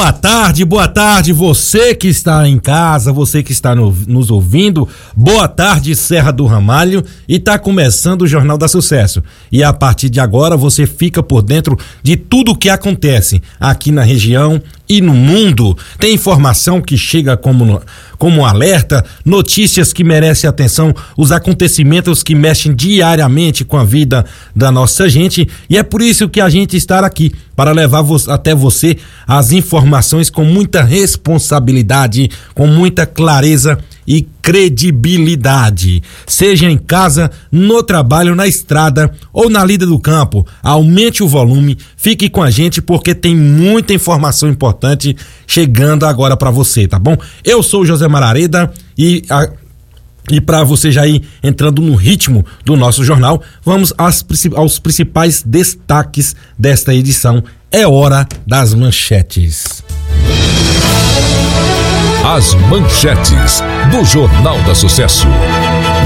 Boa tarde, você que está em casa, você que está nos ouvindo, boa tarde, Serra do Ramalho, e tá começando o Jornal da Sucesso. E a partir de agora você fica por dentro de tudo o que acontece aqui na região e no mundo. Tem informação que chega como um alerta, notícias que merecem atenção, os acontecimentos que mexem diariamente com a vida da nossa gente, e é por isso que a gente está aqui, para levar até você as informações com muita responsabilidade, com muita clareza e credibilidade. Seja em casa, no trabalho, na estrada ou na lida do campo, aumente o volume, fique com a gente porque tem muita informação importante chegando agora para você, tá bom? Eu sou o José Marareda e para você já ir entrando no ritmo do nosso jornal, vamos aos principais destaques desta edição. É hora das manchetes. As manchetes do Jornal da Sucesso.